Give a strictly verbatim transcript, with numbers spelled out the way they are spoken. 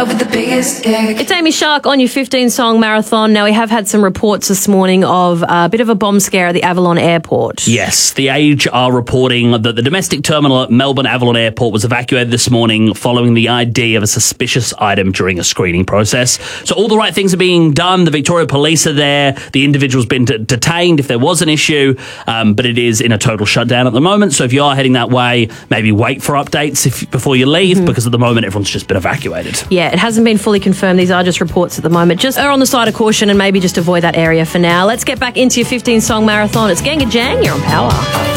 up with the biggest dick. It's Amy Shark on your fifteen-song marathon. Now, we have had some reports this morning of a bit of a bomb scare at the Avalon Airport. Yes, The Age are reporting that the domestic terminal at Melbourne Avalon Airport was evacuated this morning following the I D of a suspicious item during a screening process. So all the right things are being done. The Victoria Police are there. The individual's been d- detained if there was an issue, um, but it is in a total shutdown at the moment. So if you are heading that way, maybe wait for updates if, before you leave, mm-hmm. because at the moment everyone's just been evacuated. Yeah, it hasn't been fully confirmed. These are just reports at the moment. Just err on the side of caution and maybe just avoid that area for now. Let's get back into your fifteen-song marathon. It's Ganga Jang. You're on Power.